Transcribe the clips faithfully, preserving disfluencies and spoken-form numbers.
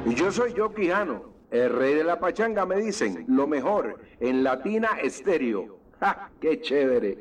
Yo soy Joe Quijano, el rey de la pachanga, me dicen, lo mejor en Latina Estéreo. ¡Ja! ¡Qué chévere!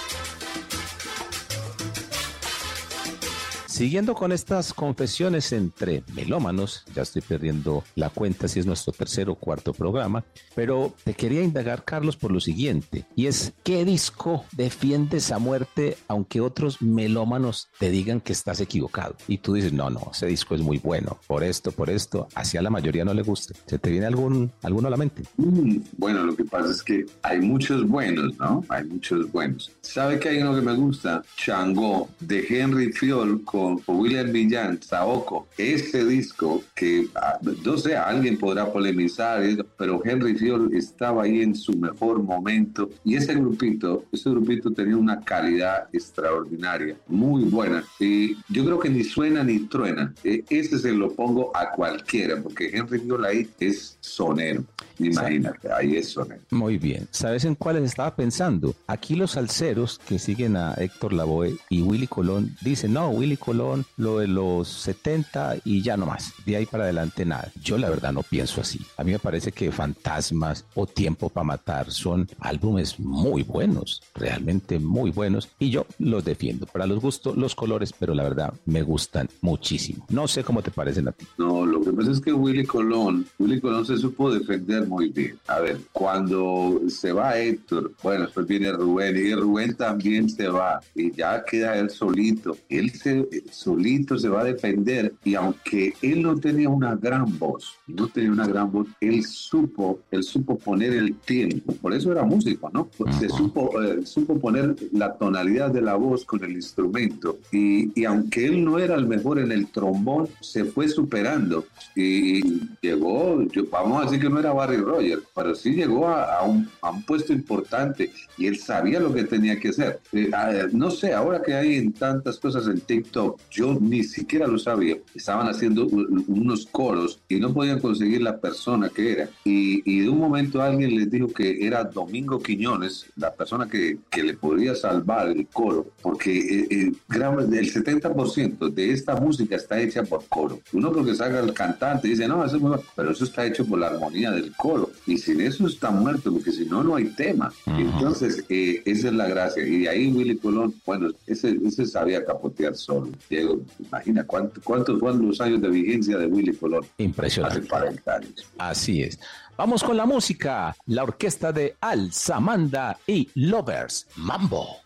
Siguiendo con estas confesiones entre melómanos, ya estoy perdiendo la cuenta si es nuestro tercer o cuarto programa, pero te quería indagar, Carlos, por lo siguiente, y es, ¿qué disco defiendes a muerte aunque otros melómanos te digan que estás equivocado? Y tú dices, no, no, ese disco es muy bueno, por esto, por esto, así a la mayoría no le gusta. ¿Se te viene algún, alguno a la mente? Mm, bueno, lo que pasa es que hay muchos buenos, ¿no? Hay muchos buenos. ¿Sabe que hay uno que me gusta? Changó, de Henry Fiol, con Con, con William Villan, Saoko, ese disco que, no sé, alguien podrá polemizar, pero Henry Fiol estaba ahí en su mejor momento y ese grupito, ese grupito tenía una calidad extraordinaria, muy buena, y yo creo que ni suena ni truena, ese se lo pongo a cualquiera, porque Henry Fiol ahí es sonero. Imagínate, ahí es sonero. Muy bien. ¿Sabes en cuáles estaba pensando? Aquí los salseros que siguen a Héctor Lavoe y Willy Colón dicen, no, Willy Colón, lo de los setenta y ya no más. De ahí para adelante nada. Yo la verdad no pienso así. A mí me parece que Fantasmas o Tiempo para Matar son álbumes muy buenos, realmente muy buenos, y yo los defiendo. Para los gustos, los colores, pero la verdad me gustan muchísimo. No sé cómo te parecen a ti. No, lo que pasa es que Willy Colón, Willy Colón se supo defender muy bien. A ver, cuando se va Héctor, bueno, después viene Rubén y Rubén también se va y ya queda él solito. Él se, solito se va a defender y aunque él no tenía una gran voz, no tenía una gran voz, él supo, él supo poner el tiempo. Por eso era músico, ¿no? Se supo, eh, supo poner la tonalidad de la voz con el instrumento y, y aunque él no era el mejor en el trombón, se fue superando y llegó, yo, vamos a decir que no era Barry Rogers, pero sí llegó a, a, un, a un puesto importante y él sabía lo que tenía que hacer. Eh, eh, no sé, ahora que hay en tantas cosas en TikTok, yo ni siquiera lo sabía. Estaban haciendo unos coros y no podían conseguir la persona que era. Y, y de un momento alguien les dijo que era Domingo Quiñones, la persona que, que le podría salvar el coro, porque eh, eh, el setenta por ciento de esta música está hecha por coro. Uno porque salga el cantante y dice, no, eso es muy bueno, pero eso está hecho por la armonía del coro. Y sin eso está muerto, porque si no, no hay tema. Uh-huh. Entonces, eh, esa es la gracia. Y de ahí Willy Colón, bueno, ese, ese sabía capotear solo. Diego, imagina cuánto, cuántos fueron los años de vigencia de Willy Colón. Impresionante. Hace cuarenta años. Así es. Vamos con la música. La orquesta de Alzamanda y Lovers. Mambo.